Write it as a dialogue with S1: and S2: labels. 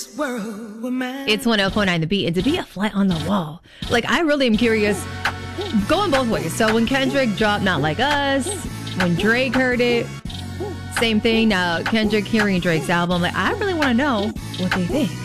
S1: It's 104.9 The Beat, and to be a fly on the wall. Like, I really am curious, going both ways. So when Kendrick dropped Not Like Us, when Drake heard it, same thing. Now Kendrick hearing Drake's album, like, I really want to know what they think.